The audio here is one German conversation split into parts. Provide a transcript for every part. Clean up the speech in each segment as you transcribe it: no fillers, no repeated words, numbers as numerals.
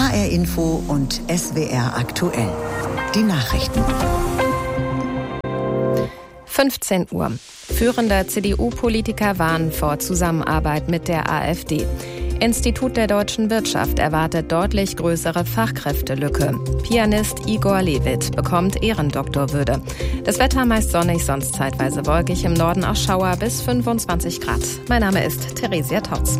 HR Info und SWR aktuell. Die Nachrichten. 15 Uhr. Führende CDU-Politiker warnen vor Zusammenarbeit mit der AfD. Institut der deutschen Wirtschaft erwartet deutlich größere Fachkräftelücke. Pianist Igor Levit bekommt Ehrendoktorwürde. Das Wetter meist sonnig, sonst zeitweise wolkig, im Norden auch Schauer bis 25 Grad. Mein Name ist Theresia Tautz.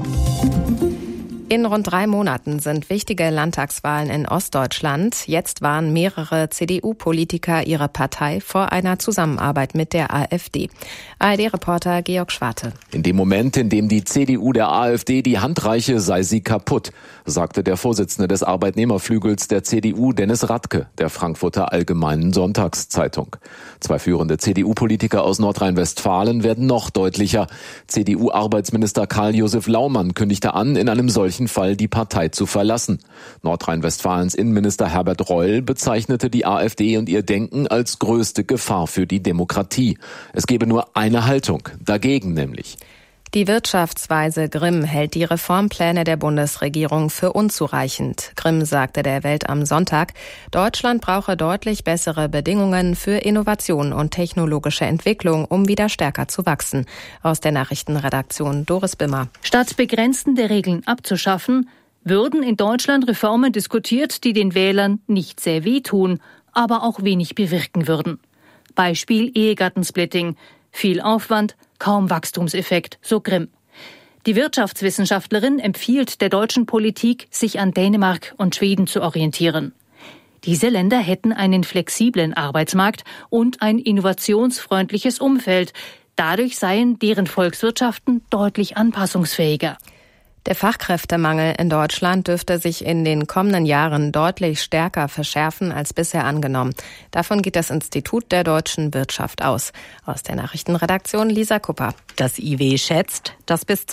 In rund 3 Monaten sind wichtige Landtagswahlen in Ostdeutschland. Jetzt warnen mehrere CDU-Politiker ihre Partei vor einer Zusammenarbeit mit der AfD. ARD-Reporter Georg Schwarte. In dem Moment, in dem die CDU der AfD die Hand reiche, sei sie kaputt, sagte der Vorsitzende des Arbeitnehmerflügels der CDU, Dennis Radke, der Frankfurter Allgemeinen Sonntagszeitung. 2 führende CDU-Politiker aus Nordrhein-Westfalen werden noch deutlicher. CDU-Arbeitsminister Karl-Josef Laumann kündigte an, in einem solchen Fall die Partei zu verlassen. Nordrhein-Westfalens Innenminister Herbert Reul bezeichnete die AfD und ihr Denken als größte Gefahr für die Demokratie. Es gebe nur eine Haltung, dagegen nämlich. Die Wirtschaftsweise Grimm hält die Reformpläne der Bundesregierung für unzureichend. Grimm sagte der Welt am Sonntag, Deutschland brauche deutlich bessere Bedingungen für Innovation und technologische Entwicklung, um wieder stärker zu wachsen. Aus der Nachrichtenredaktion Doris Bimmer. Statt begrenzende Regeln abzuschaffen, würden in Deutschland Reformen diskutiert, die den Wählern nicht sehr wehtun, aber auch wenig bewirken würden. Beispiel Ehegattensplitting. Viel Aufwand, kaum Wachstumseffekt, so Grimm. Die Wirtschaftswissenschaftlerin empfiehlt der deutschen Politik, sich an Dänemark und Schweden zu orientieren. Diese Länder hätten einen flexiblen Arbeitsmarkt und ein innovationsfreundliches Umfeld. Dadurch seien deren Volkswirtschaften deutlich anpassungsfähiger. Der Fachkräftemangel in Deutschland dürfte sich in den kommenden Jahren deutlich stärker verschärfen als bisher angenommen. Davon geht das Institut der deutschen Wirtschaft aus. Aus der Nachrichtenredaktion Lisa Kupper. Das IW schätzt, dass bis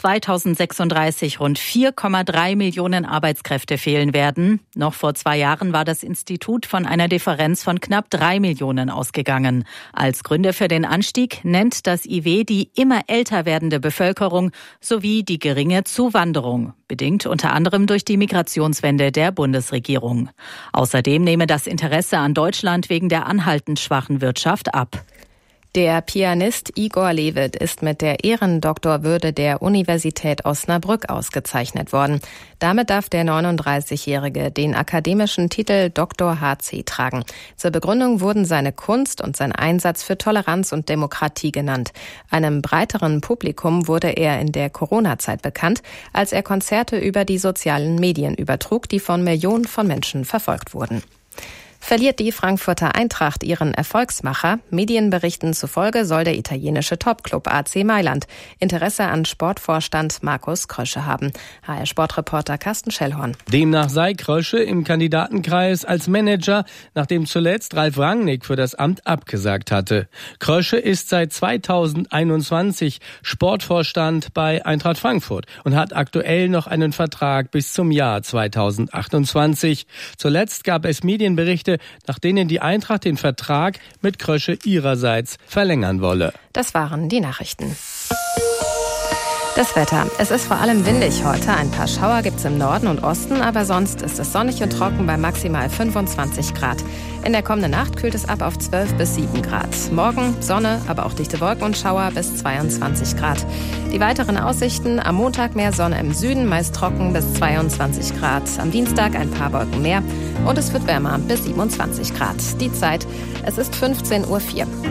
2036 rund 4,3 Millionen Arbeitskräfte fehlen werden. Noch vor 2 Jahren war das Institut von einer Differenz von knapp 3 Millionen ausgegangen. Als Gründe für den Anstieg nennt das IW die immer älter werdende Bevölkerung sowie die geringe Zuwanderung, bedingt unter anderem durch die Migrationswende der Bundesregierung. Außerdem nehme das Interesse an Deutschland wegen der anhaltend schwachen Wirtschaft ab. Der Pianist Igor Levit ist mit der Ehrendoktorwürde der Universität Osnabrück ausgezeichnet worden. Damit darf der 39-Jährige den akademischen Titel Dr. HC tragen. Zur Begründung wurden seine Kunst und sein Einsatz für Toleranz und Demokratie genannt. Einem breiteren Publikum wurde er in der Corona-Zeit bekannt, als er Konzerte über die sozialen Medien übertrug, die von Millionen von Menschen verfolgt wurden. Verliert die Frankfurter Eintracht ihren Erfolgsmacher? Medienberichten zufolge soll der italienische Topclub AC Mailand Interesse an Sportvorstand Markus Krösche haben. HR-Sportreporter Carsten Schellhorn. Demnach sei Krösche im Kandidatenkreis als Manager, nachdem zuletzt Ralf Rangnick für das Amt abgesagt hatte. Krösche ist seit 2021 Sportvorstand bei Eintracht Frankfurt und hat aktuell noch einen Vertrag bis zum Jahr 2028. Zuletzt gab es Medienberichte, nach denen die Eintracht den Vertrag mit Krösche ihrerseits verlängern wolle. Das waren die Nachrichten. Das Wetter. Es ist vor allem windig heute. Ein paar Schauer gibt es im Norden und Osten, aber sonst ist es sonnig und trocken bei maximal 25 Grad. In der kommenden Nacht kühlt es ab auf 12 bis 7 Grad. Morgen Sonne, aber auch dichte Wolken und Schauer bis 22 Grad. Die weiteren Aussichten: am Montag mehr Sonne im Süden, meist trocken bis 22 Grad. Am Dienstag ein paar Wolken mehr und es wird wärmer bis 27 Grad. Die Zeit, es ist 15:04 Uhr.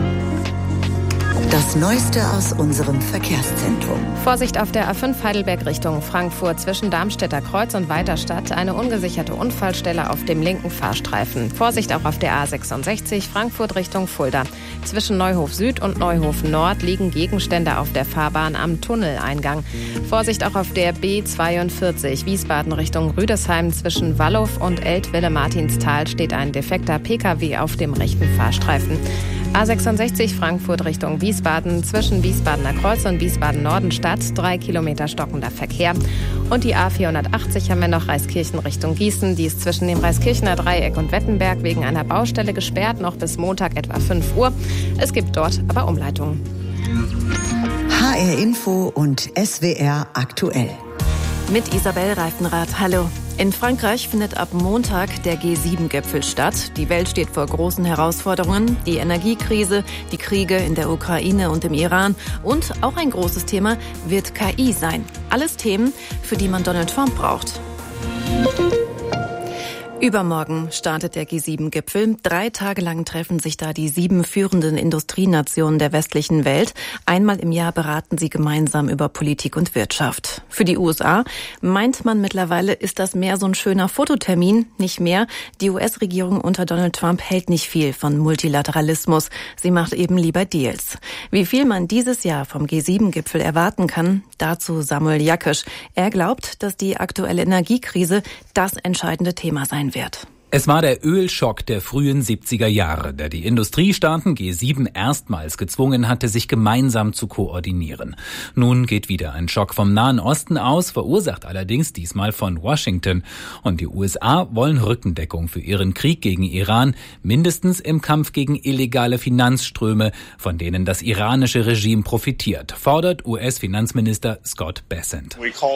Das Neueste aus unserem Verkehrszentrum. Vorsicht auf der A5 Heidelberg Richtung Frankfurt zwischen Darmstädter Kreuz und Weiterstadt. Eine ungesicherte Unfallstelle auf dem linken Fahrstreifen. Vorsicht auch auf der A66 Frankfurt Richtung Fulda. Zwischen Neuhof Süd und Neuhof Nord liegen Gegenstände auf der Fahrbahn am Tunneleingang. Vorsicht auch auf der B42 Wiesbaden Richtung Rüdesheim. Zwischen Wallow und Eltville-Martinsthal steht ein defekter Pkw auf dem rechten Fahrstreifen. A66 Frankfurt Richtung Wiesbaden, zwischen Wiesbadener Kreuz und Wiesbaden-Nordenstadt, 3 Kilometer stockender Verkehr. Und die A480 haben wir noch Reiskirchen Richtung Gießen. Die ist zwischen dem Reiskirchener Dreieck und Wettenberg wegen einer Baustelle gesperrt, noch bis Montag etwa 5 Uhr. Es gibt dort aber Umleitungen. HR Info und SWR aktuell. Mit Isabel Reifenrath. Hallo. In Frankreich findet ab Montag der G7-Gipfel statt. Die Welt steht vor großen Herausforderungen. Die Energiekrise, die Kriege in der Ukraine und im Iran und auch ein großes Thema wird KI sein. Alles Themen, für die man Donald Trump braucht. Übermorgen startet der G7-Gipfel. 3 Tage lang treffen sich da die 7 führenden Industrienationen der westlichen Welt. Einmal im Jahr beraten sie gemeinsam über Politik und Wirtschaft. Für die USA meint man mittlerweile, ist das mehr so ein schöner Fototermin, nicht mehr. Die US-Regierung unter Donald Trump hält nicht viel von Multilateralismus. Sie macht eben lieber Deals. Wie viel man dieses Jahr vom G7-Gipfel erwarten kann, dazu Samuel Jakisch. Er glaubt, dass die aktuelle Energiekrise das entscheidende Thema sein wird. Es war der Ölschock der frühen 70er Jahre, der die Industriestaaten G7 erstmals gezwungen hatte, sich gemeinsam zu koordinieren. Nun geht wieder ein Schock vom Nahen Osten aus, verursacht allerdings diesmal von Washington. Und die USA wollen Rückendeckung für ihren Krieg gegen Iran, mindestens im Kampf gegen illegale Finanzströme, von denen das iranische Regime profitiert, fordert US-Finanzminister Scott Bessent.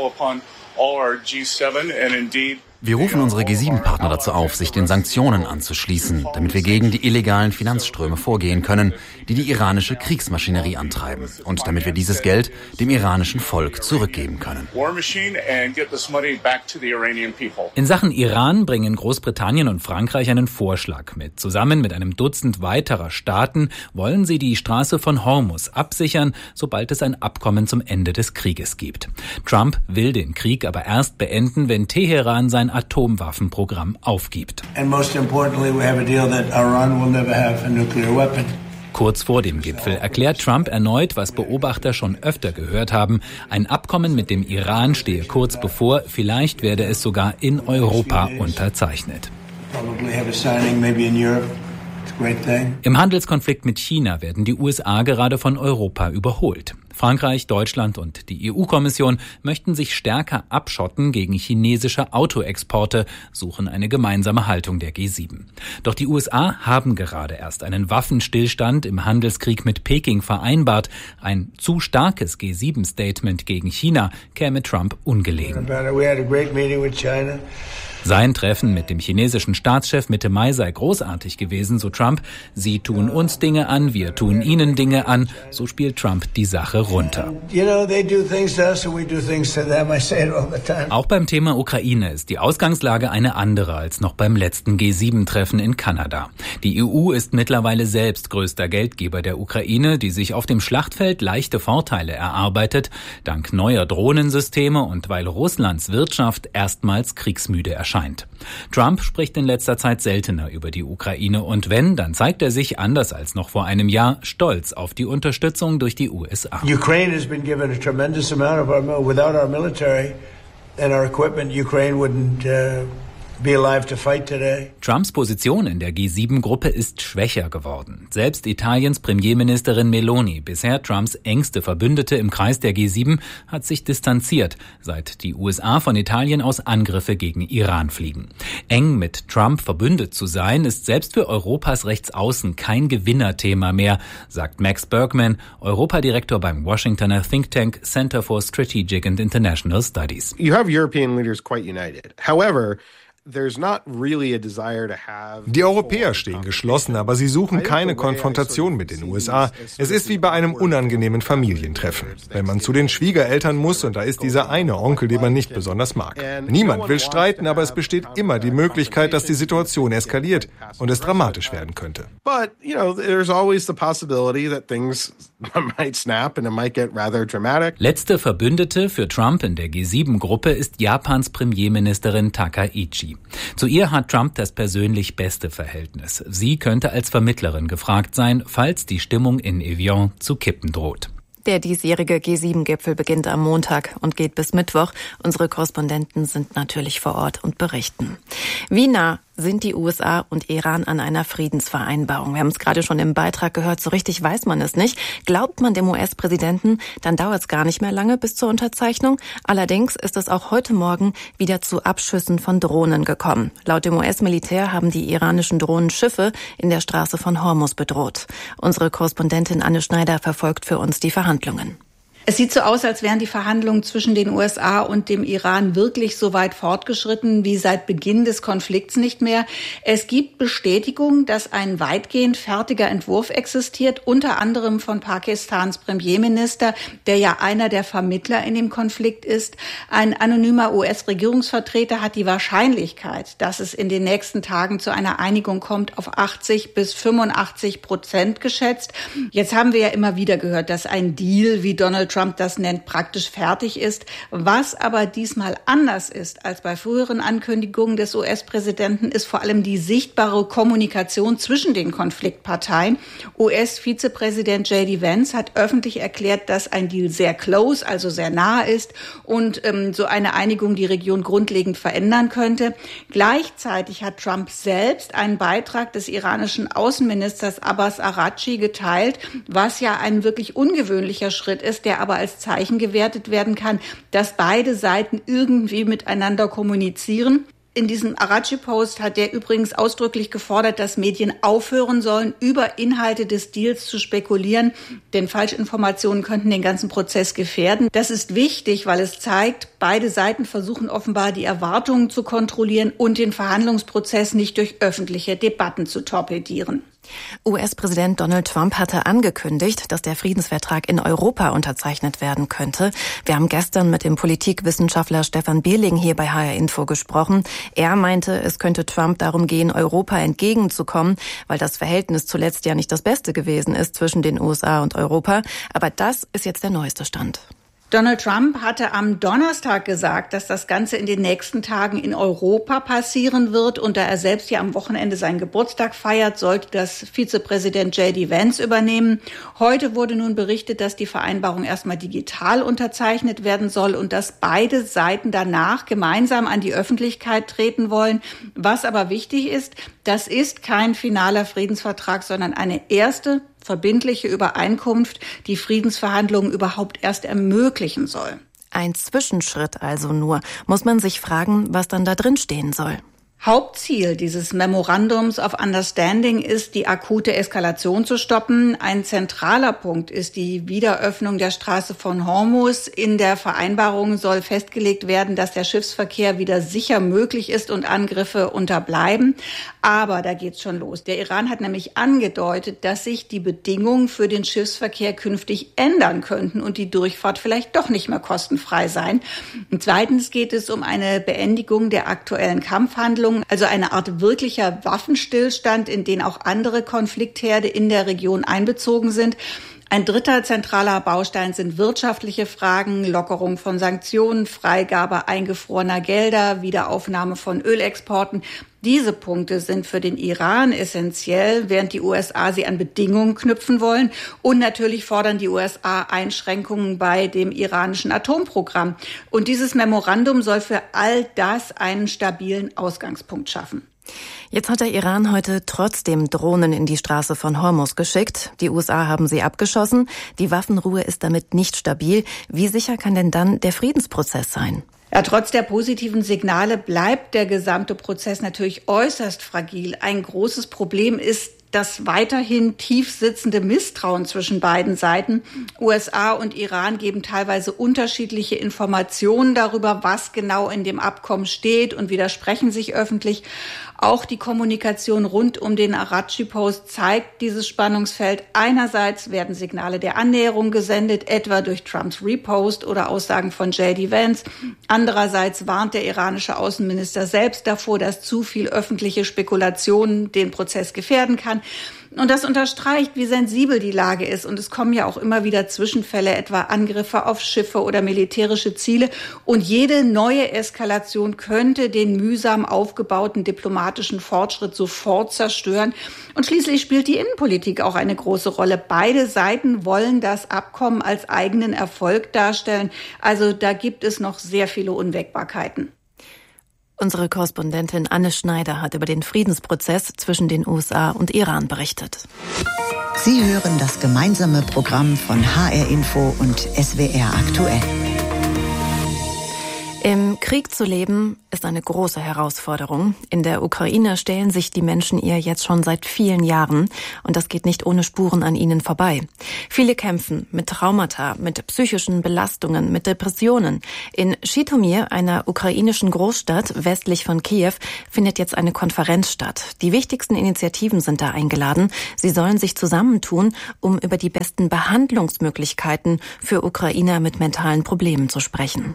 Wir rufen unsere G7-Partner dazu auf, sich den Sanktionen anzuschließen, damit wir gegen die illegalen Finanzströme vorgehen können, die die iranische Kriegsmaschinerie antreiben und damit wir dieses Geld dem iranischen Volk zurückgeben können. In Sachen Iran bringen Großbritannien und Frankreich einen Vorschlag mit. Zusammen mit einem Dutzend weiterer Staaten wollen sie die Straße von Hormuz absichern, sobald es ein Abkommen zum Ende des Krieges gibt. Trump will den Krieg aber erst beenden, wenn Teheran sein Atomwaffenprogramm aufgibt. Kurz vor dem Gipfel erklärt Trump erneut, was Beobachter schon öfter gehört haben. Ein Abkommen mit dem Iran stehe kurz bevor, vielleicht werde es sogar in Europa unterzeichnet. Im Handelskonflikt mit China werden die USA gerade von Europa überholt. Frankreich, Deutschland und die EU-Kommission möchten sich stärker abschotten gegen chinesische Autoexporte, suchen eine gemeinsame Haltung der G7. Doch die USA haben gerade erst einen Waffenstillstand im Handelskrieg mit Peking vereinbart. Ein zu starkes G7-Statement gegen China käme Trump ungelegen. Sein Treffen mit dem chinesischen Staatschef Mitte Mai sei großartig gewesen, so Trump. Sie tun uns Dinge an, wir tun ihnen Dinge an. So spielt Trump die Sache runter. Auch beim Thema Ukraine ist die Ausgangslage eine andere als noch beim letzten G7-Treffen in Kanada. Die EU ist mittlerweile selbst größter Geldgeber der Ukraine, die sich auf dem Schlachtfeld leichte Vorteile erarbeitet, dank neuer Drohnensysteme und weil Russlands Wirtschaft erstmals kriegsmüde erscheint. Trump spricht in letzter Zeit seltener über die Ukraine und wenn, dann zeigt er sich, anders als noch vor einem Jahr, stolz auf die Unterstützung durch die USA. Ukraine has been given a tremendous amount of without our military and our equipment, Ukraine wouldn't be alive to fight today. Trumps Position in der G7-Gruppe ist schwächer geworden. Selbst Italiens Premierministerin Meloni, bisher Trumps engste Verbündete im Kreis der G7, hat sich distanziert, seit die USA von Italien aus Angriffe gegen Iran fliegen. Eng mit Trump verbündet zu sein, ist selbst für Europas Rechtsaußen kein Gewinnerthema mehr, sagt Max Bergman, Europadirektor beim Washingtoner Think Tank Center for Strategic and International Studies. You have European leaders quite united. However, die Europäer stehen geschlossen, aber sie suchen keine Konfrontation mit den USA. Es ist wie bei einem unangenehmen Familientreffen. Wenn man zu den Schwiegereltern muss und da ist dieser eine Onkel, den man nicht besonders mag. Niemand will streiten, aber es besteht immer die Möglichkeit, dass die Situation eskaliert und es dramatisch werden könnte. But, there's always the possibility that things might snap and it might get rather dramatic. Letzte Verbündete für Trump in der G7-Gruppe ist Japans Premierministerin Takaichi. Zu ihr hat Trump das persönlich beste Verhältnis. Sie könnte als Vermittlerin gefragt sein, falls die Stimmung in Evian zu kippen droht. Der diesjährige G7-Gipfel beginnt am Montag und geht bis Mittwoch. Unsere Korrespondenten sind natürlich vor Ort und berichten. Wie nah sind die USA und Iran an einer Friedensvereinbarung? Wir haben es gerade schon im Beitrag gehört, so richtig weiß man es nicht. Glaubt man dem US-Präsidenten, dann dauert es gar nicht mehr lange bis zur Unterzeichnung. Allerdings ist es auch heute Morgen wieder zu Abschüssen von Drohnen gekommen. Laut dem US-Militär haben die iranischen Drohnen Schiffe in der Straße von Hormuz bedroht. Unsere Korrespondentin Anne Schneider verfolgt für uns die Verhandlungen. Es sieht so aus, als wären die Verhandlungen zwischen den USA und dem Iran wirklich so weit fortgeschritten wie seit Beginn des Konflikts nicht mehr. Es gibt Bestätigung, dass ein weitgehend fertiger Entwurf existiert, unter anderem von Pakistans Premierminister, der ja einer der Vermittler in dem Konflikt ist. Ein anonymer US-Regierungsvertreter hat die Wahrscheinlichkeit, dass es in den nächsten Tagen zu einer Einigung kommt, auf 80-85% geschätzt. Jetzt haben wir ja immer wieder gehört, dass ein Deal, wie Donald Trump das nennt, praktisch fertig ist. Was aber diesmal anders ist als bei früheren Ankündigungen des US-Präsidenten, ist vor allem die sichtbare Kommunikation zwischen den Konfliktparteien. US-Vizepräsident J.D. Vance hat öffentlich erklärt, dass ein Deal sehr close, also sehr nah ist und so eine Einigung die Region grundlegend verändern könnte. Gleichzeitig hat Trump selbst einen Beitrag des iranischen Außenministers Abbas Araghchi geteilt, was ja ein wirklich ungewöhnlicher Schritt ist, der aber als Zeichen gewertet werden kann, dass beide Seiten irgendwie miteinander kommunizieren. In diesem Araghchi-Post hat er übrigens ausdrücklich gefordert, dass Medien aufhören sollen, über Inhalte des Deals zu spekulieren, denn Falschinformationen könnten den ganzen Prozess gefährden. Das ist wichtig, weil es zeigt, beide Seiten versuchen offenbar, die Erwartungen zu kontrollieren und den Verhandlungsprozess nicht durch öffentliche Debatten zu torpedieren. US-Präsident Donald Trump hatte angekündigt, dass der Friedensvertrag in Europa unterzeichnet werden könnte. Wir haben gestern mit dem Politikwissenschaftler Stefan Bierling hier bei HR Info gesprochen. Er meinte, es könnte Trump darum gehen, Europa entgegenzukommen, weil das Verhältnis zuletzt ja nicht das Beste gewesen ist zwischen den USA und Europa. Aber das ist jetzt der neueste Stand. Donald Trump hatte am Donnerstag gesagt, dass das Ganze in den nächsten Tagen in Europa passieren wird. Und da er selbst ja am Wochenende seinen Geburtstag feiert, sollte das Vizepräsident J.D. Vance übernehmen. Heute wurde nun berichtet, dass die Vereinbarung erstmal digital unterzeichnet werden soll und dass beide Seiten danach gemeinsam an die Öffentlichkeit treten wollen. Was aber wichtig ist, das ist kein finaler Friedensvertrag, sondern eine erste verbindliche Übereinkunft, die Friedensverhandlungen überhaupt erst ermöglichen soll. Ein Zwischenschritt also nur. Muss man sich fragen, was dann da drin stehen soll. Hauptziel dieses Memorandums of Understanding ist, die akute Eskalation zu stoppen. Ein zentraler Punkt ist die Wiederöffnung der Straße von Hormuz. In der Vereinbarung soll festgelegt werden, dass der Schiffsverkehr wieder sicher möglich ist und Angriffe unterbleiben. Aber da geht's schon los. Der Iran hat nämlich angedeutet, dass sich die Bedingungen für den Schiffsverkehr künftig ändern könnten und die Durchfahrt vielleicht doch nicht mehr kostenfrei sein. Und zweitens geht es um eine Beendigung der aktuellen Kampfhandlungen, also eine Art wirklicher Waffenstillstand, in den auch andere Konfliktherde in der Region einbezogen sind. Ein dritter zentraler Baustein sind wirtschaftliche Fragen, Lockerung von Sanktionen, Freigabe eingefrorener Gelder, Wiederaufnahme von Ölexporten. Diese Punkte sind für den Iran essentiell, während die USA sie an Bedingungen knüpfen wollen. Und natürlich fordern die USA Einschränkungen bei dem iranischen Atomprogramm. Und dieses Memorandum soll für all das einen stabilen Ausgangspunkt schaffen. Jetzt hat der Iran heute trotzdem Drohnen in die Straße von Hormuz geschickt. Die USA haben sie abgeschossen. Die Waffenruhe ist damit nicht stabil. Wie sicher kann denn dann der Friedensprozess sein? Ja, trotz der positiven Signale bleibt der gesamte Prozess natürlich äußerst fragil. Ein großes Problem ist das weiterhin tief sitzende Misstrauen zwischen beiden Seiten. USA und Iran geben teilweise unterschiedliche Informationen darüber, was genau in dem Abkommen steht und widersprechen sich öffentlich. Auch die Kommunikation rund um den Araghchi-Post zeigt dieses Spannungsfeld. Einerseits werden Signale der Annäherung gesendet, etwa durch Trumps Repost oder Aussagen von J.D. Vance. Andererseits warnt der iranische Außenminister selbst davor, dass zu viel öffentliche Spekulation den Prozess gefährden kann. Und das unterstreicht, wie sensibel die Lage ist. Und es kommen ja auch immer wieder Zwischenfälle, etwa Angriffe auf Schiffe oder militärische Ziele. Und jede neue Eskalation könnte den mühsam aufgebauten diplomatischen Fortschritt sofort zerstören. Und schließlich spielt die Innenpolitik auch eine große Rolle. Beide Seiten wollen das Abkommen als eigenen Erfolg darstellen. Also da gibt es noch sehr viele Unwägbarkeiten. Unsere Korrespondentin Anne Schneider hat über den Friedensprozess zwischen den USA und Iran berichtet. Sie hören das gemeinsame Programm von HR Info und SWR aktuell. Im Krieg zu leben ist eine große Herausforderung. In der Ukraine stellen sich die Menschen ihr jetzt schon seit vielen Jahren und das geht nicht ohne Spuren an ihnen vorbei. Viele kämpfen mit Traumata, mit psychischen Belastungen, mit Depressionen. In Schitomir, einer ukrainischen Großstadt westlich von Kiew, findet jetzt eine Konferenz statt. Die wichtigsten Initiativen sind da eingeladen. Sie sollen sich zusammentun, um über die besten Behandlungsmöglichkeiten für Ukrainer mit mentalen Problemen zu sprechen.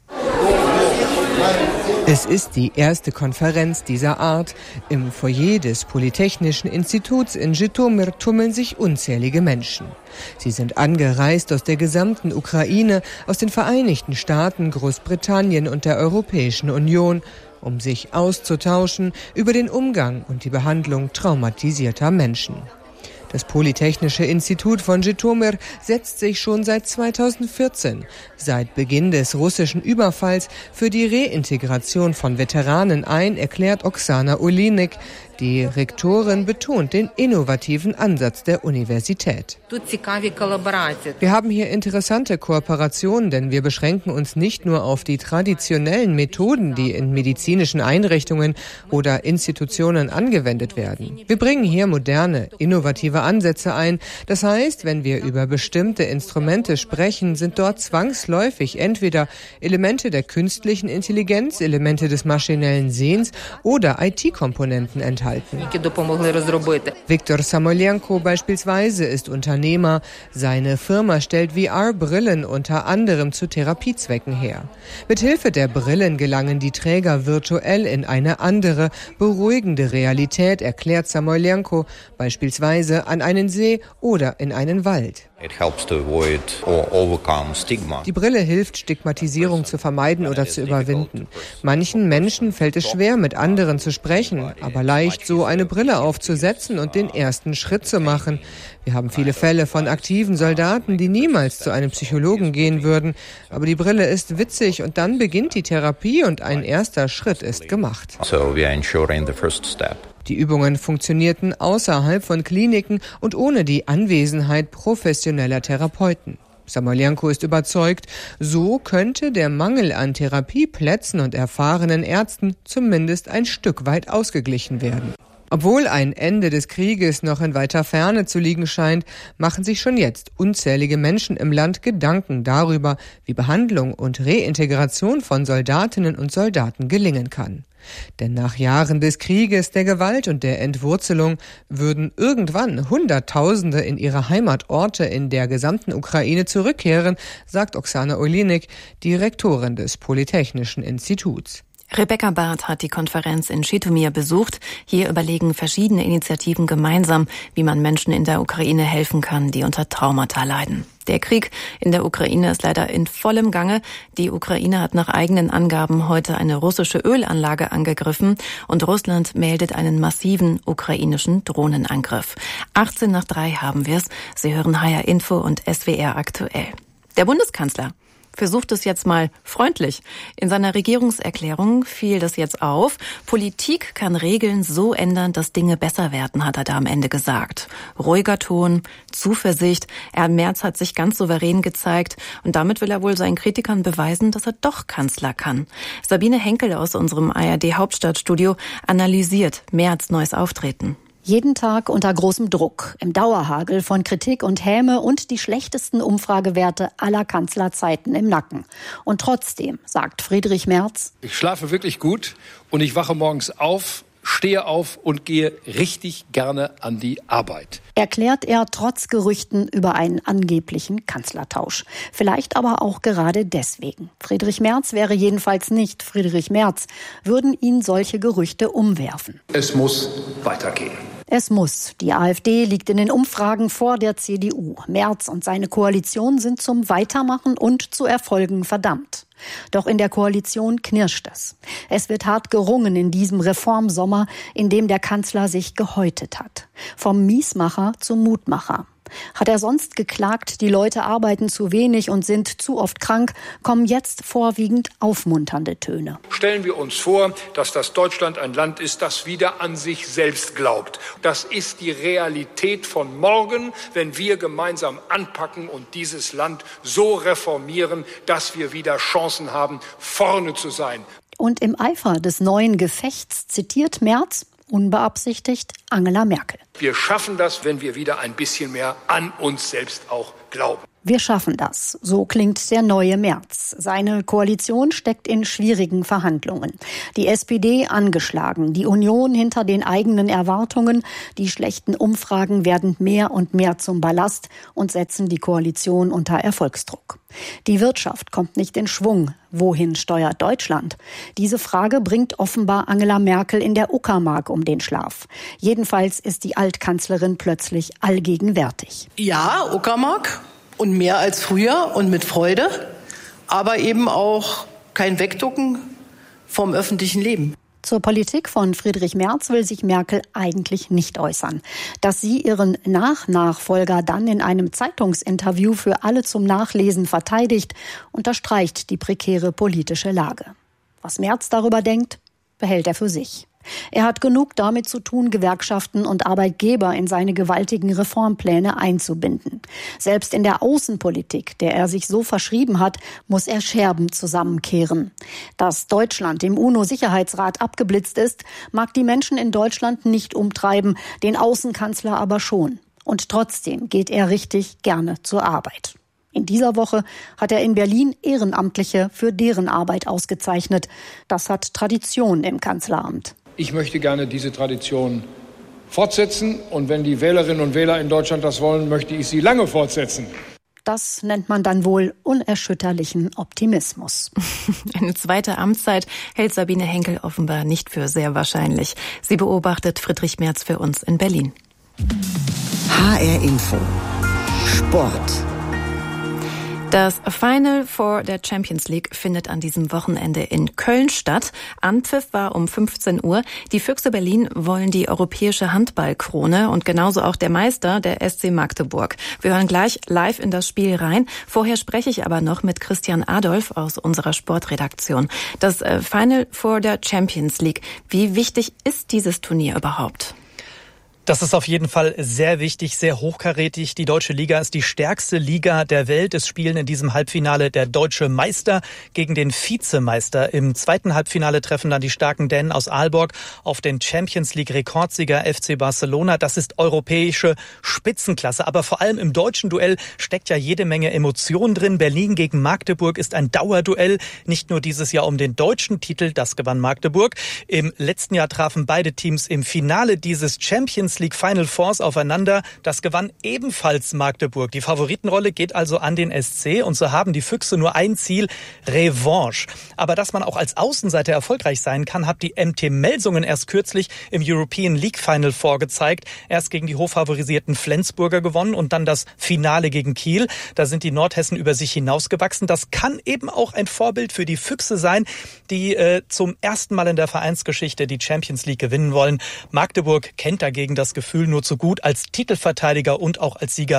Es ist die erste Konferenz dieser Art. Im Foyer des Polytechnischen Instituts in Żytomir tummeln sich unzählige Menschen. Sie sind angereist aus der gesamten Ukraine, aus den Vereinigten Staaten, Großbritannien und der Europäischen Union, um sich auszutauschen über den Umgang und die Behandlung traumatisierter Menschen. Das Polytechnische Institut von Żytomir setzt sich schon seit 2014, seit Beginn des russischen Überfalls, für die Reintegration von Veteranen ein, erklärt Oksana Olinik. Die Rektorin betont den innovativen Ansatz der Universität. Wir haben hier interessante Kooperationen, denn wir beschränken uns nicht nur auf die traditionellen Methoden, die in medizinischen Einrichtungen oder Institutionen angewendet werden. Wir bringen hier moderne, innovative Ansätze ein. Das heißt, wenn wir über bestimmte Instrumente sprechen, sind dort zwangsläufig entweder Elemente der künstlichen Intelligenz, Elemente des maschinellen Sehens oder IT-Komponenten enthalten. Viktor Samolenko beispielsweise ist Unternehmer. Seine Firma stellt VR-Brillen unter anderem zu Therapiezwecken her. Mithilfe der Brillen gelangen die Träger virtuell in eine andere, beruhigende Realität, erklärt Samolenko, beispielsweise an einen See oder in einen Wald. Die Brille hilft, Stigmatisierung zu vermeiden oder zu überwinden. Manchen Menschen fällt es schwer, mit anderen zu sprechen, aber leicht, so eine Brille aufzusetzen und den ersten Schritt zu machen. Wir haben viele Fälle von aktiven Soldaten, die niemals zu einem Psychologen gehen würden. Aber die Brille ist witzig und dann beginnt die Therapie und ein erster Schritt ist gemacht. Die Übungen funktionierten außerhalb von Kliniken und ohne die Anwesenheit professioneller Therapeuten. Samolenko ist überzeugt, so könnte der Mangel an Therapieplätzen und erfahrenen Ärzten zumindest ein Stück weit ausgeglichen werden. Obwohl ein Ende des Krieges noch in weiter Ferne zu liegen scheint, machen sich schon jetzt unzählige Menschen im Land Gedanken darüber, wie Behandlung und Reintegration von Soldatinnen und Soldaten gelingen kann. Denn nach Jahren des Krieges, der Gewalt und der Entwurzelung würden irgendwann Hunderttausende in ihre Heimatorte in der gesamten Ukraine zurückkehren, sagt Oksana Olinik, die Rektorin des Polytechnischen Instituts. Rebecca Barth hat die Konferenz in Schitomir besucht. Hier überlegen verschiedene Initiativen gemeinsam, wie man Menschen in der Ukraine helfen kann, die unter Traumata leiden. Der Krieg in der Ukraine ist leider in vollem Gange. Die Ukraine hat nach eigenen Angaben heute eine russische Ölanlage angegriffen und Russland meldet einen massiven ukrainischen Drohnenangriff. 2:18 haben wir es. Sie hören HR Info und SWR aktuell. Der Bundeskanzler versucht es jetzt mal freundlich. In seiner Regierungserklärung fiel das jetzt auf. Politik kann Regeln so ändern, dass Dinge besser werden, hat er da am Ende gesagt. Ruhiger Ton, Zuversicht. Merz hat sich ganz souverän gezeigt und damit will er wohl seinen Kritikern beweisen, dass er doch Kanzler kann. Sabine Henkel aus unserem ARD-Hauptstadtstudio analysiert Merz' neues Auftreten. Jeden Tag unter großem Druck, im Dauerhagel von Kritik und Häme und die schlechtesten Umfragewerte aller Kanzlerzeiten im Nacken. Und trotzdem, sagt Friedrich Merz: Ich schlafe wirklich gut und ich wache morgens auf, stehe auf und gehe richtig gerne an die Arbeit. Erklärt er trotz Gerüchten über einen angeblichen Kanzlertausch. Vielleicht aber auch gerade deswegen. Friedrich Merz wäre jedenfalls nicht Friedrich Merz, würden ihn solche Gerüchte umwerfen. Es muss weitergehen. Es muss. Die AfD liegt in den Umfragen vor der CDU. Merz und seine Koalition sind zum Weitermachen und zu Erfolgen verdammt. Doch in der Koalition knirscht es. Es wird hart gerungen in diesem Reformsommer, in dem der Kanzler sich gehäutet hat. Vom Miesmacher zum Mutmacher. Hat er sonst geklagt, die Leute arbeiten zu wenig und sind zu oft krank, kommen jetzt vorwiegend aufmunternde Töne. Stellen wir uns vor, dass das Deutschland ein Land ist, das wieder an sich selbst glaubt. Das ist die Realität von morgen, wenn wir gemeinsam anpacken und dieses Land so reformieren, dass wir wieder Chancen haben, vorne zu sein. Und im Eifer des neuen Gefechts zitiert Merz, unbeabsichtigt, Angela Merkel. Wir schaffen das, wenn wir wieder ein bisschen mehr an uns selbst auch glauben. Wir schaffen das. So klingt der neue Merz. Seine Koalition steckt in schwierigen Verhandlungen. Die SPD angeschlagen, die Union hinter den eigenen Erwartungen. Die schlechten Umfragen werden mehr und mehr zum Ballast und setzen die Koalition unter Erfolgsdruck. Die Wirtschaft kommt nicht in Schwung. Wohin steuert Deutschland? Diese Frage bringt offenbar Angela Merkel in der Uckermark um den Schlaf. Jedenfalls ist die Altkanzlerin plötzlich allgegenwärtig. Ja, Uckermark. Und mehr als früher und mit Freude, aber eben auch kein Wegducken vom öffentlichen Leben. Zur Politik von Friedrich Merz will sich Merkel eigentlich nicht äußern. Dass sie ihren Nachfolger dann in einem Zeitungsinterview für alle zum Nachlesen verteidigt, unterstreicht die prekäre politische Lage. Was Merz darüber denkt, behält er für sich. Er hat genug damit zu tun, Gewerkschaften und Arbeitgeber in seine gewaltigen Reformpläne einzubinden. Selbst in der Außenpolitik, der er sich so verschrieben hat, muss er Scherben zusammenkehren. Dass Deutschland im UNO-Sicherheitsrat abgeblitzt ist, mag die Menschen in Deutschland nicht umtreiben, den Außenkanzler aber schon. Und trotzdem geht er richtig gerne zur Arbeit. In dieser Woche hat er in Berlin Ehrenamtliche für deren Arbeit ausgezeichnet. Das hat Tradition im Kanzleramt. Ich möchte gerne diese Tradition fortsetzen. Und wenn die Wählerinnen und Wähler in Deutschland das wollen, möchte ich sie lange fortsetzen. Das nennt man dann wohl unerschütterlichen Optimismus. Eine zweite Amtszeit hält Sabine Henkel offenbar nicht für sehr wahrscheinlich. Sie beobachtet Friedrich Merz für uns in Berlin. HR Info. Sport. Das Final Four der Champions League findet an diesem Wochenende in Köln statt. Anpfiff war um 15 Uhr. Die Füchse Berlin wollen die europäische Handballkrone und genauso auch der Meister, der SC Magdeburg. Wir hören gleich live in das Spiel rein. Vorher spreche ich aber noch mit Christian Adolf aus unserer Sportredaktion. Das Final Four der Champions League. Wie wichtig ist dieses Turnier überhaupt? Das ist auf jeden Fall sehr wichtig, sehr hochkarätig. Die deutsche Liga ist die stärkste Liga der Welt. Es spielen in diesem Halbfinale der deutsche Meister gegen den Vizemeister. Im zweiten Halbfinale treffen dann die starken Dänen aus Aalborg auf den Champions League Rekordsieger FC Barcelona. Das ist europäische Spitzenklasse. Aber vor allem im deutschen Duell steckt ja jede Menge Emotion drin. Berlin gegen Magdeburg ist ein Dauerduell. Nicht nur dieses Jahr um den deutschen Titel, das gewann Magdeburg. Im letzten Jahr trafen beide Teams im Finale dieses Champions League Final Fours aufeinander. Das gewann ebenfalls Magdeburg. Die Favoritenrolle geht also an den SC und so haben die Füchse nur ein Ziel, Revanche. Aber dass man auch als Außenseiter erfolgreich sein kann, hat die MT Melsungen erst kürzlich im European League Final Four gezeigt. Erst gegen die hochfavorisierten Flensburger gewonnen und dann das Finale gegen Kiel. Da sind die Nordhessen über sich hinausgewachsen. Das kann eben auch ein Vorbild für die Füchse sein, die zum ersten Mal in der Vereinsgeschichte die Champions League gewinnen wollen. Magdeburg kennt dagegen das Gefühl nur zu gut als Titelverteidiger und auch als Sieger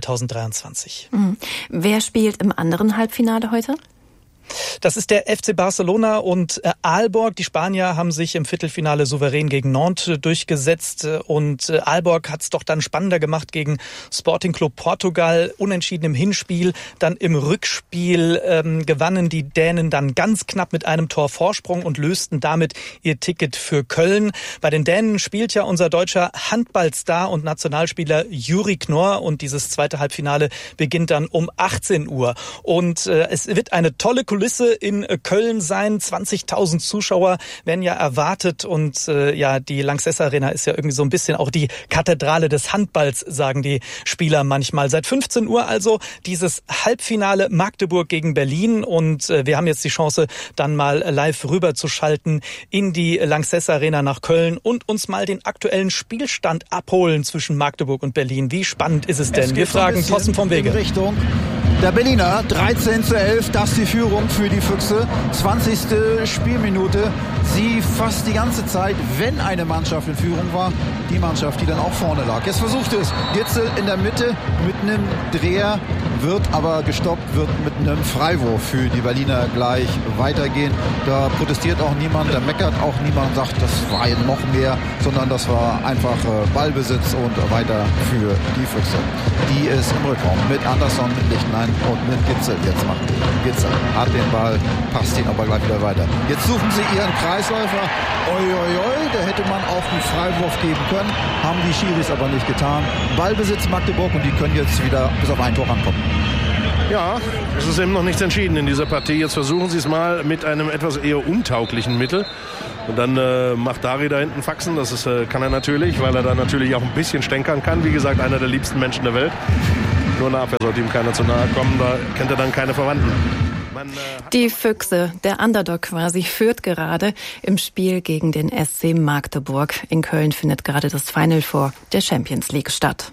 2023. Wer spielt im anderen Halbfinale heute? Das ist der FC Barcelona und Aalborg. Die Spanier haben sich im Viertelfinale souverän gegen Nantes durchgesetzt und Aalborg hat es doch dann spannender gemacht gegen Sporting Club Portugal. Unentschieden im Hinspiel, dann im Rückspiel gewannen die Dänen dann ganz knapp mit einem Tor Vorsprung und lösten damit ihr Ticket für Köln. Bei den Dänen spielt ja unser deutscher Handballstar und Nationalspieler Juri Knorr und dieses zweite Halbfinale beginnt dann um 18 Uhr. Und es wird eine tolle Kulisse in Köln sein. 20.000 Zuschauer werden ja erwartet und die Lanxess Arena ist ja irgendwie so ein bisschen auch die Kathedrale des Handballs, sagen die Spieler manchmal. Seit 15 Uhr also dieses Halbfinale Magdeburg gegen Berlin und wir haben jetzt die Chance, dann mal live rüberzuschalten in die Lanxess Arena nach Köln und uns mal den aktuellen Spielstand abholen zwischen Magdeburg und Berlin. Wie spannend ist es denn? Wir fragen Thorsten vom Wege. Richtung der Berliner. 13:11, das die Führung für die Füchse. 20. Spielminute. Sie fast die ganze Zeit, wenn eine Mannschaft in Führung war, die Mannschaft, die dann auch vorne lag. Jetzt versucht es Gitzel in der Mitte mit einem Dreher, wird aber gestoppt, wird mit einem Freiwurf für die Berliner gleich weitergehen. Da protestiert auch niemand, da meckert auch niemand, sagt, das war ja noch mehr, sondern das war einfach Ballbesitz und weiter für die Füchse, die es im Rückraum mit Andersson, mit Lichtlein und mit Gitzel jetzt machen. Gitzel hat den Ball, passt ihn aber gleich wieder weiter. Jetzt suchen sie ihren Kreisläufer. Oi, oi, oi, da hätte man auch einen Freiwurf geben können, haben die Schiris aber nicht getan. Ballbesitz Magdeburg und die können jetzt wieder bis auf ein Tor rankommen. Ja, es ist eben noch nichts entschieden in dieser Partie. Jetzt versuchen sie es mal mit einem etwas eher untauglichen Mittel. Und dann macht Dari da hinten Faxen. Das ist, kann er natürlich, weil er da natürlich auch ein bisschen stänkern kann. Wie gesagt, einer der liebsten Menschen der Welt. Nur eine Abwehr sollte ihm keiner zu nahe kommen. Da kennt er dann keine Verwandten. Die Füchse, der Underdog quasi, führt gerade im Spiel gegen den SC Magdeburg. In Köln findet gerade das Final Four der Champions League statt.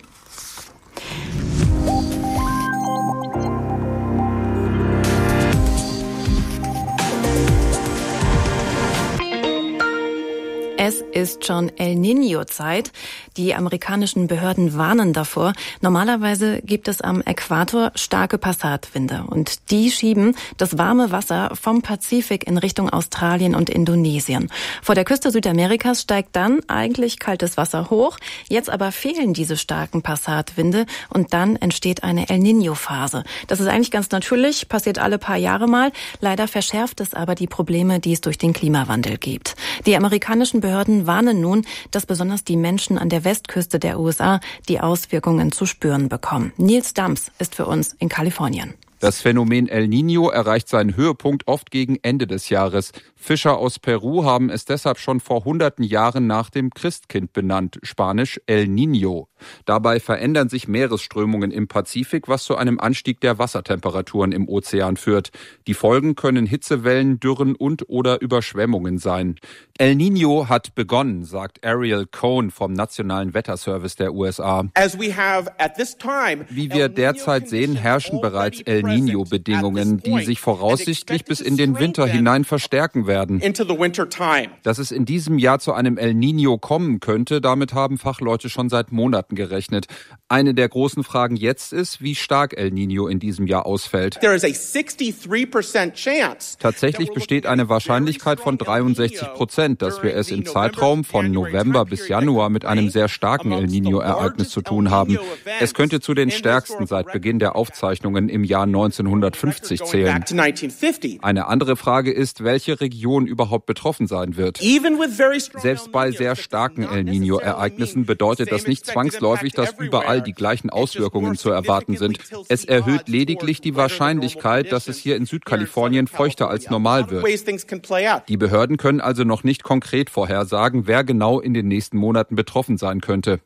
Es ist schon El Niño-Zeit. Die amerikanischen Behörden warnen davor. Normalerweise gibt es am Äquator starke Passatwinde und die schieben das warme Wasser vom Pazifik in Richtung Australien und Indonesien. Vor der Küste Südamerikas steigt dann eigentlich kaltes Wasser hoch. Jetzt aber fehlen diese starken Passatwinde und dann entsteht eine El Niño-Phase. Das ist eigentlich ganz natürlich, passiert alle paar Jahre mal. Leider verschärft es aber die Probleme, die es durch den Klimawandel gibt. Die amerikanischen Behörden warnen nun, dass besonders die Menschen an der Westküste der USA die Auswirkungen zu spüren bekommen. Nils Dams ist für uns in Kalifornien. Das Phänomen El Niño erreicht seinen Höhepunkt oft gegen Ende des Jahres. Fischer aus Peru haben es deshalb schon vor hunderten Jahren nach dem Christkind benannt, spanisch El Niño. Dabei verändern sich Meeresströmungen im Pazifik, was zu einem Anstieg der Wassertemperaturen im Ozean führt. Die Folgen können Hitzewellen, Dürren und/oder Überschwemmungen sein. El Niño hat begonnen, sagt Ariel Cohn vom Nationalen Wetterservice der USA. Wie wir derzeit sehen, herrschen bereits El Niño-Bedingungen, die sich voraussichtlich bis in den Winter hinein verstärken werden. Dass es in diesem Jahr zu einem El Niño kommen könnte, damit haben Fachleute schon seit Monaten gerechnet. Eine der großen Fragen jetzt ist, wie stark El Niño in diesem Jahr ausfällt. Tatsächlich besteht eine Wahrscheinlichkeit von 63%, dass wir es im Zeitraum von November bis Januar mit einem sehr starken El Niño-Ereignis zu tun haben. Es könnte zu den stärksten seit Beginn der Aufzeichnungen im Jahr 1950 zählen. Eine andere Frage ist, welche Region überhaupt betroffen sein wird. Selbst bei sehr starken El Niño-Ereignissen bedeutet das nicht zwangsläufig, dass überall die gleichen Auswirkungen zu erwarten sind. Es erhöht lediglich die Wahrscheinlichkeit, dass es hier in Südkalifornien feuchter als normal wird. Die Behörden können also noch nicht konkret vorhersagen, wer genau in den nächsten Monaten betroffen sein könnte.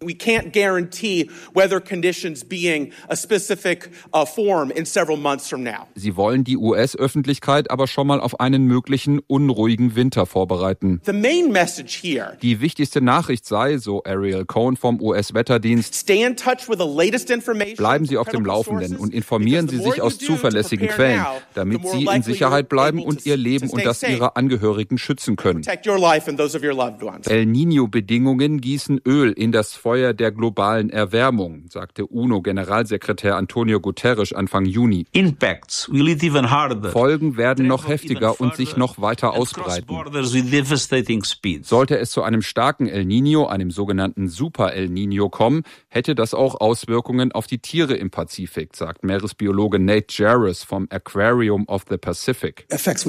Sie wollen die US-Öffentlichkeit aber schon mal auf einen möglichen unruhigen Winter vorbereiten. Die wichtigste Nachricht sei, so Ariel Cohn vom US-Wetterdienst, bleiben Sie auf dem Laufenden und informieren Sie sich aus zuverlässigen Quellen, damit Sie in Sicherheit bleiben und Ihr Leben und das Ihrer Angehörigen schützen können. El Niño-Bedingungen gießen Öl in das Feuer der globalen Erwärmung, sagte UNO-Generalsekretär Antonio Guterres Anfang Juni. Folgen werden noch heftiger und sich noch weiter ausbreiten. Sollte es zu einem starken El Niño, einem sogenannten Super El Niño kommen, hätte das auch Auswirkungen auf die Tiere im Pazifik, sagt Meeresbiologe Nate Jarvis vom Aquarium of the Pacific.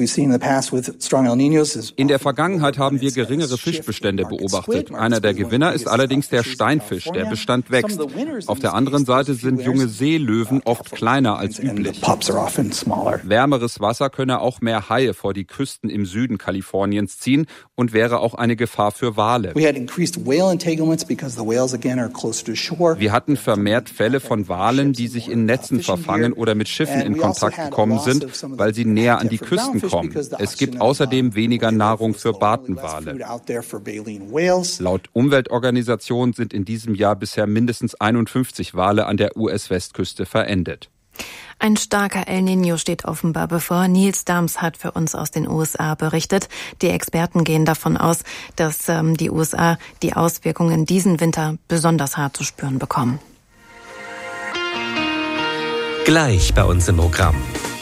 In der Vergangenheit haben wir geringere Fischbestände beobachtet. Einer der Gewinner ist allerdings der Steinfisch. Der Bestand wächst. Auf der anderen Seite sind junge Seelöwen oft kleiner als üblich. Wärmeres Wasser könne auch mehr Haie vor die Küsten im Süden Kaliforniens ziehen und wäre auch eine Gefahr für Wale. Wir hatten vermehrt Fälle von Walen, die sich in Netzen verfangen oder mit Schiffen in Kontakt gekommen sind, weil sie näher an die Küsten kommen. Es gibt außerdem weniger Nahrung für Bartenwale. Laut Umweltorganisationen sind in diesem Jahr bisher mindestens 51 Wale an der US-Westküste verendet. Ein starker El Niño steht offenbar bevor. Nils Dams hat für uns aus den USA berichtet. Die Experten gehen davon aus, dass die USA die Auswirkungen diesen Winter besonders hart zu spüren bekommen. Gleich bei uns im Programm.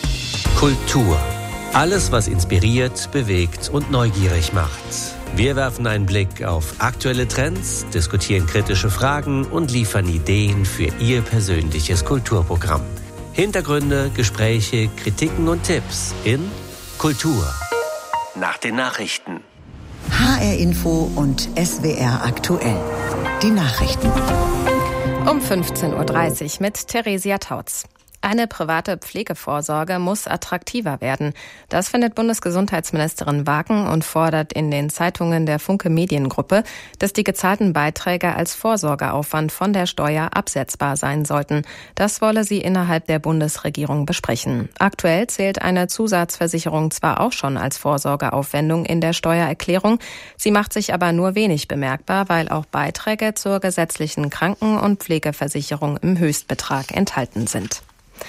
Kultur. Alles, was inspiriert, bewegt und neugierig macht. Wir werfen einen Blick auf aktuelle Trends, diskutieren kritische Fragen und liefern Ideen für Ihr persönliches Kulturprogramm. Hintergründe, Gespräche, Kritiken und Tipps in Kultur. Nach den Nachrichten. HR Info und SWR aktuell. Die Nachrichten. Um 15.30 Uhr mit Theresia Tautz. Eine private Pflegevorsorge muss attraktiver werden. Das findet Bundesgesundheitsministerin Wagen und fordert in den Zeitungen der Funke Mediengruppe, dass die gezahlten Beiträge als Vorsorgeaufwand von der Steuer absetzbar sein sollten. Das wolle sie innerhalb der Bundesregierung besprechen. Aktuell zählt eine Zusatzversicherung zwar auch schon als Vorsorgeaufwendung in der Steuererklärung, sie macht sich aber nur wenig bemerkbar, weil auch Beiträge zur gesetzlichen Kranken- und Pflegeversicherung im Höchstbetrag enthalten sind.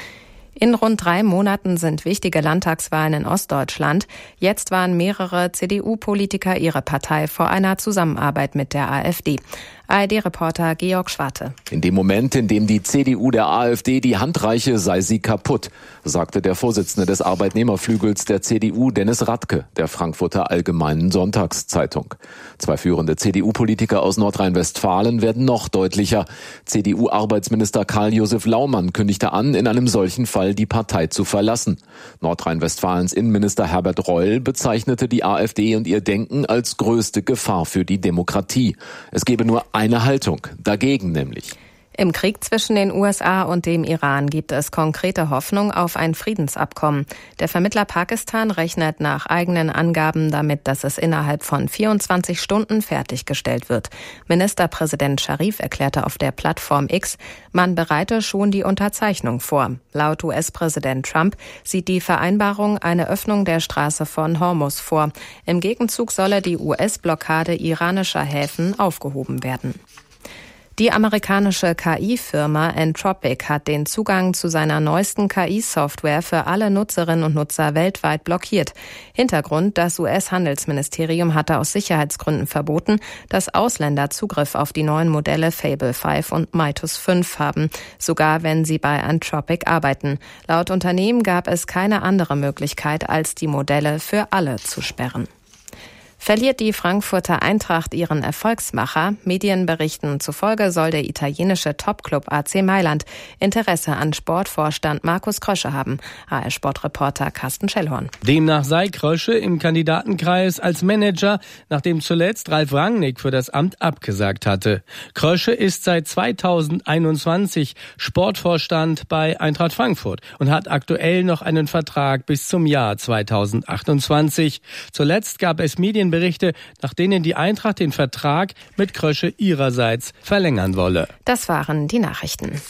In rund 3 Monaten sind wichtige Landtagswahlen in Ostdeutschland. Jetzt warnen mehrere CDU-Politiker ihre Partei vor einer Zusammenarbeit mit der AfD. ARD-Reporter Georg Schwarte. In dem Moment, in dem die CDU der AfD die Hand reiche, sei sie kaputt, sagte der Vorsitzende des Arbeitnehmerflügels der CDU, Dennis Radke, der Frankfurter Allgemeinen Sonntagszeitung. 2 führende CDU-Politiker aus Nordrhein-Westfalen werden noch deutlicher. CDU-Arbeitsminister Karl-Josef Laumann kündigte an, in einem solchen Fall die Partei zu verlassen. Nordrhein-Westfalens Innenminister Herbert Reul bezeichnete die AfD und ihr Denken als größte Gefahr für die Demokratie. Es gebe nur eine Haltung, dagegen nämlich. Im Krieg zwischen den USA und dem Iran gibt es konkrete Hoffnung auf ein Friedensabkommen. Der Vermittler Pakistan rechnet nach eigenen Angaben damit, dass es innerhalb von 24 Stunden fertiggestellt wird. Ministerpräsident Scharif erklärte auf der Plattform X, man bereite schon die Unterzeichnung vor. Laut US-Präsident Trump sieht die Vereinbarung eine Öffnung der Straße von Hormuz vor. Im Gegenzug solle die US-Blockade iranischer Häfen aufgehoben werden. Die amerikanische KI-Firma Anthropic hat den Zugang zu seiner neuesten KI-Software für alle Nutzerinnen und Nutzer weltweit blockiert. Hintergrund: Das US-Handelsministerium hatte aus Sicherheitsgründen verboten, dass Ausländer Zugriff auf die neuen Modelle Fable 5 und Mitos 5 haben, sogar wenn sie bei Anthropic arbeiten. Laut Unternehmen gab es keine andere Möglichkeit, als die Modelle für alle zu sperren. Verliert die Frankfurter Eintracht ihren Erfolgsmacher? Medienberichten zufolge soll der italienische Topclub AC Mailand Interesse an Sportvorstand Markus Krösche haben. HR-Sportreporter Carsten Schellhorn. Demnach sei Krösche im Kandidatenkreis als Manager, nachdem zuletzt Ralf Rangnick für das Amt abgesagt hatte. Krösche ist seit 2021 Sportvorstand bei Eintracht Frankfurt und hat aktuell noch einen Vertrag bis zum Jahr 2028. Zuletzt gab es Medienberichte, nach denen die Eintracht den Vertrag mit Krösche ihrerseits verlängern wolle. Das waren die Nachrichten.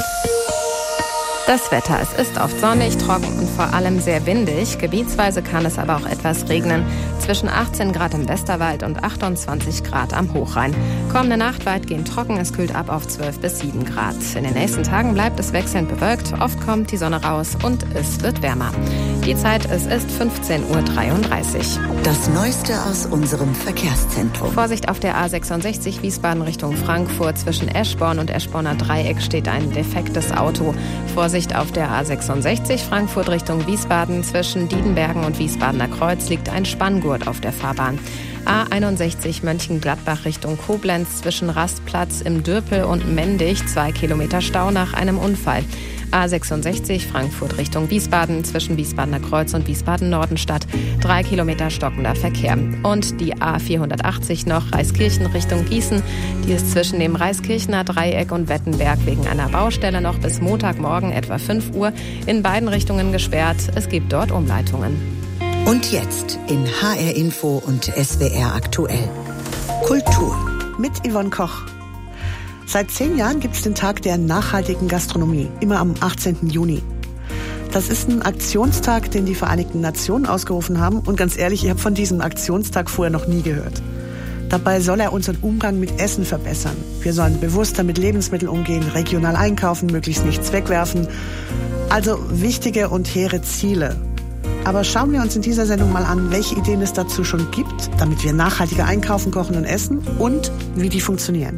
Das Wetter: Es ist oft sonnig, trocken und vor allem sehr windig. Gebietsweise kann es aber auch etwas regnen. Zwischen 18 Grad im Westerwald und 28 Grad am Hochrhein. Kommende Nacht weitgehend trocken, es kühlt ab auf 12 bis 7 Grad. In den nächsten Tagen bleibt es wechselnd bewölkt, oft kommt die Sonne raus und es wird wärmer. Die Zeit, es ist 15.33 Uhr. Das Neueste aus unserem Verkehrszentrum. Vorsicht auf der A66 Wiesbaden Richtung Frankfurt. Zwischen Eschborn und Eschborner Dreieck steht ein defektes Auto. Vorsicht auf der A66 Frankfurt Richtung Wiesbaden. Zwischen Diedenbergen und Wiesbadener Kreuz liegt ein Spanngurt auf der Fahrbahn. A61 Mönchengladbach Richtung Koblenz. Zwischen Rastplatz im Dürpel und Mendig 2 Kilometer Stau nach einem Unfall. A66 Frankfurt Richtung Wiesbaden, zwischen Wiesbadener Kreuz und Wiesbaden-Nordenstadt 3 Kilometer stockender Verkehr. Und die A480 noch Reiskirchen Richtung Gießen, die ist zwischen dem Reiskirchener Dreieck und Wettenberg wegen einer Baustelle noch bis Montagmorgen etwa 5 Uhr in beiden Richtungen gesperrt. Es gibt dort Umleitungen. Und jetzt in HR Info und SWR aktuell. Kultur. Mit Yvonne Koch. Seit 10 Jahren gibt es den Tag der nachhaltigen Gastronomie, immer am 18. Juni. Das ist ein Aktionstag, den die Vereinigten Nationen ausgerufen haben. Und ganz ehrlich, ich habe von diesem Aktionstag vorher noch nie gehört. Dabei soll er unseren Umgang mit Essen verbessern. Wir sollen bewusster mit Lebensmitteln umgehen, regional einkaufen, möglichst nichts wegwerfen. Also wichtige und hehre Ziele. Aber schauen wir uns in dieser Sendung mal an, welche Ideen es dazu schon gibt, damit wir nachhaltiger einkaufen, kochen und essen und wie die funktionieren.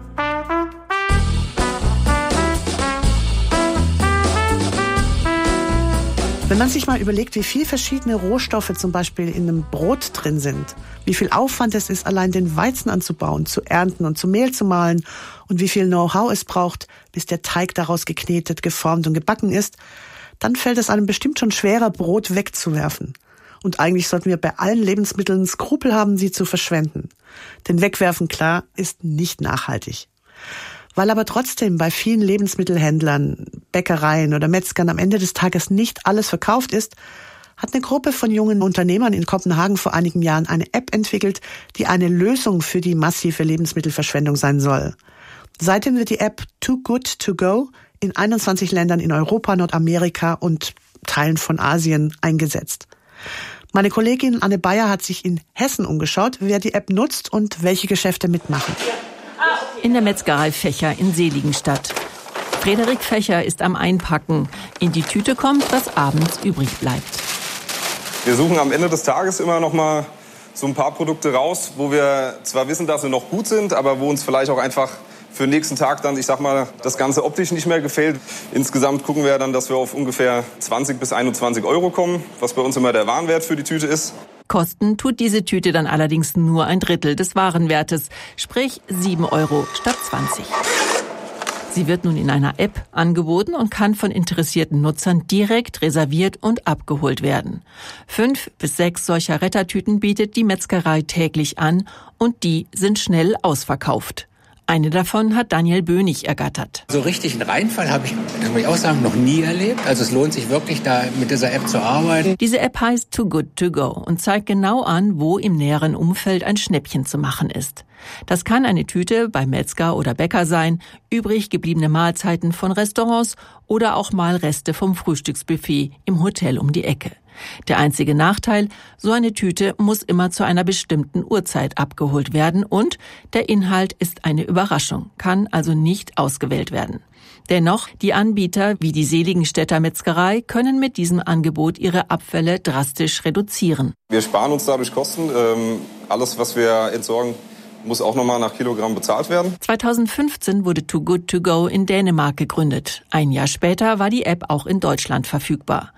Wenn man sich mal überlegt, wie viel verschiedene Rohstoffe zum Beispiel in einem Brot drin sind, wie viel Aufwand es ist, allein den Weizen anzubauen, zu ernten und zu Mehl zu mahlen und wie viel Know-how es braucht, bis der Teig daraus geknetet, geformt und gebacken ist, dann fällt es einem bestimmt schon schwerer, Brot wegzuwerfen. Und eigentlich sollten wir bei allen Lebensmitteln Skrupel haben, sie zu verschwenden. Denn wegwerfen, klar, ist nicht nachhaltig. Weil aber trotzdem bei vielen Lebensmittelhändlern, Bäckereien oder Metzgern am Ende des Tages nicht alles verkauft ist, hat eine Gruppe von jungen Unternehmern in Kopenhagen vor einigen Jahren eine App entwickelt, die eine Lösung für die massive Lebensmittelverschwendung sein soll. Seitdem wird die App Too Good To Go in 21 Ländern in Europa, Nordamerika und Teilen von Asien eingesetzt. Meine Kollegin Anne Bayer hat sich in Hessen umgeschaut, wer die App nutzt und welche Geschäfte mitmachen. In der Metzgerei Fächer in Seligenstadt. Frederik Fächer ist am Einpacken. In die Tüte kommt, was abends übrig bleibt. Wir suchen am Ende des Tages immer noch mal so ein paar Produkte raus, wo wir zwar wissen, dass sie noch gut sind, aber wo uns vielleicht auch einfach für den nächsten Tag dann, ich sag mal, das Ganze optisch nicht mehr gefällt. Insgesamt gucken wir dann, dass wir auf ungefähr 20 bis 21 € kommen, was bei uns immer der Warenwert für die Tüte ist. Kosten tut diese Tüte dann allerdings nur ein Drittel des Warenwertes, sprich 7 € statt 20. Sie wird nun in einer App angeboten und kann von interessierten Nutzern direkt reserviert und abgeholt werden. 5 bis 6 solcher Rettertüten bietet die Metzgerei täglich an und die sind schnell ausverkauft. Eine davon hat Daniel Bönig ergattert. So richtig einen Reinfall habe ich, das muss ich auch sagen, noch nie erlebt. Also es lohnt sich wirklich, da mit dieser App zu arbeiten. Diese App heißt Too Good To Go und zeigt genau an, wo im näheren Umfeld ein Schnäppchen zu machen ist. Das kann eine Tüte bei Metzger oder Bäcker sein, übrig gebliebene Mahlzeiten von Restaurants oder auch mal Reste vom Frühstücksbuffet im Hotel um die Ecke. Der einzige Nachteil, so eine Tüte muss immer zu einer bestimmten Uhrzeit abgeholt werden und der Inhalt ist eine Überraschung, kann also nicht ausgewählt werden. Dennoch, die Anbieter wie die Seligenstädter Metzgerei können mit diesem Angebot ihre Abfälle drastisch reduzieren. Wir sparen uns dadurch Kosten. Alles, was wir entsorgen, muss auch nochmal nach Kilogramm bezahlt werden. 2015 wurde Too Good To Go in Dänemark gegründet. Ein Jahr später war die App auch in Deutschland verfügbar.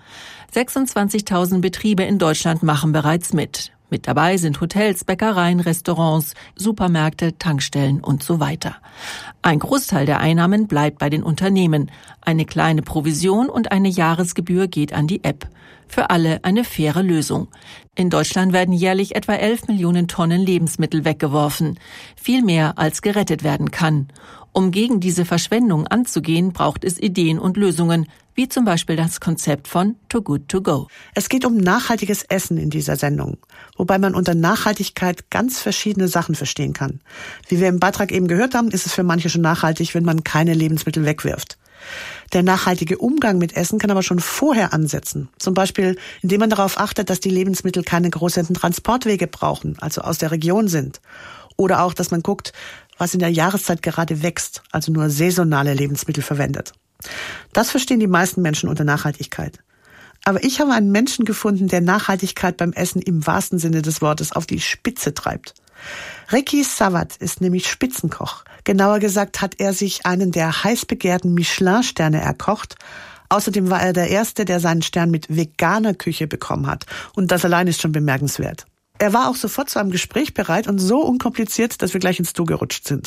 26.000 Betriebe in Deutschland machen bereits mit. Mit dabei sind Hotels, Bäckereien, Restaurants, Supermärkte, Tankstellen und so weiter. Ein Großteil der Einnahmen bleibt bei den Unternehmen. Eine kleine Provision und eine Jahresgebühr geht an die App. Für alle eine faire Lösung. In Deutschland werden jährlich etwa 11 Millionen Tonnen Lebensmittel weggeworfen. Viel mehr als gerettet werden kann. Um gegen diese Verschwendung anzugehen, braucht es Ideen und Lösungen, wie zum Beispiel das Konzept von Too Good To Go. Es geht um nachhaltiges Essen in dieser Sendung, wobei man unter Nachhaltigkeit ganz verschiedene Sachen verstehen kann. Wie wir im Beitrag eben gehört haben, ist es für manche schon nachhaltig, wenn man keine Lebensmittel wegwirft. Der nachhaltige Umgang mit Essen kann aber schon vorher ansetzen. Zum Beispiel, indem man darauf achtet, dass die Lebensmittel keine großen Transportwege brauchen, also aus der Region sind. Oder auch, dass man guckt, was in der Jahreszeit gerade wächst, also nur saisonale Lebensmittel verwendet. Das verstehen die meisten Menschen unter Nachhaltigkeit. Aber ich habe einen Menschen gefunden, der Nachhaltigkeit beim Essen im wahrsten Sinne des Wortes auf die Spitze treibt. Ricky Savat ist nämlich Spitzenkoch. Genauer gesagt hat er sich einen der heiß begehrten Michelin-Sterne erkocht. Außerdem war er der Erste, der seinen Stern mit veganer Küche bekommen hat. Und das allein ist schon bemerkenswert. Er war auch sofort zu einem Gespräch bereit und so unkompliziert, dass wir gleich ins Du gerutscht sind.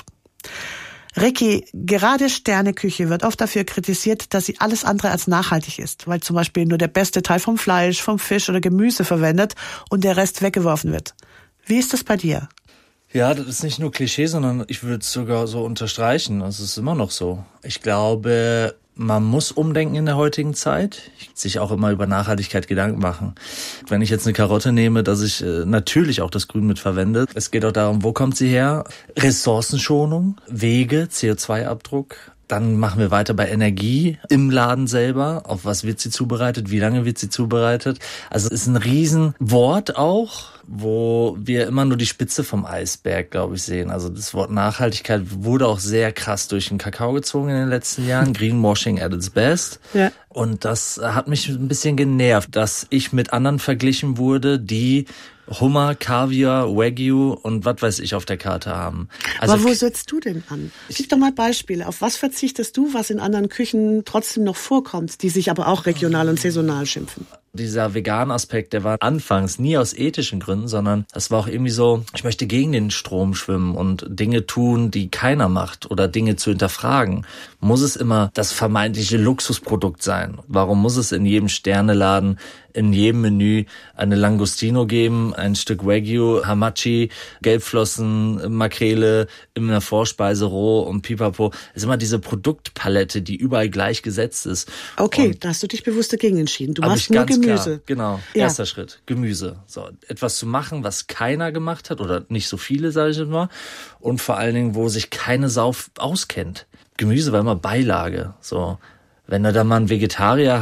Ricky, gerade Sterneküche wird oft dafür kritisiert, dass sie alles andere als nachhaltig ist, weil zum Beispiel nur der beste Teil vom Fleisch, vom Fisch oder Gemüse verwendet und der Rest weggeworfen wird. Wie ist das bei dir? Ja, das ist nicht nur Klischee, sondern ich würde es sogar so unterstreichen. Also es ist immer noch so. Ich glaube, man muss umdenken in der heutigen Zeit, sich auch immer über Nachhaltigkeit Gedanken machen. Wenn ich jetzt eine Karotte nehme, dass ich natürlich auch das Grün mit verwende. Es geht auch darum, wo kommt sie her? Ressourcenschonung, Wege, CO2-Abdruck. Dann machen wir weiter bei Energie im Laden selber. Auf was wird sie zubereitet? Wie lange wird sie zubereitet? Also es ist ein Riesenwort auch, wo wir immer nur die Spitze vom Eisberg, glaube ich, sehen. Also das Wort Nachhaltigkeit wurde auch sehr krass durch den Kakao gezogen in den letzten Jahren. Greenwashing at its best. Ja. Und das hat mich ein bisschen genervt, dass ich mit anderen verglichen wurde, die Hummer, Kaviar, Wagyu und was weiß ich auf der Karte haben. Also aber wo setzt du denn an? Gib doch mal Beispiele. Auf was verzichtest du, was in anderen Küchen trotzdem noch vorkommt, die sich aber auch regional und saisonal schimpfen? Dieser vegane Aspekt, der war anfangs nie aus ethischen Gründen, sondern das war auch irgendwie so, ich möchte gegen den Strom schwimmen und Dinge tun, die keiner macht oder Dinge zu hinterfragen. Muss es immer das vermeintliche Luxusprodukt sein? Warum muss es in jedem Sterneladen, in jedem Menü eine Langostino geben, ein Stück Wagyu, Hamachi, Gelbflossen, Makrele in der Vorspeise roh und Pipapo? Es ist immer diese Produktpalette, die überall gleich gesetzt ist. Okay, da hast du dich bewusst dagegen entschieden. Du machst nur Gemüse. Klar, genau, erster Schritt, Gemüse. So, etwas zu machen, was keiner gemacht hat oder nicht so viele, sage ich immer. Und vor allen Dingen, wo sich keine Sau auskennt. Gemüse war immer Beilage. So, wenn du da mal einen Vegetarier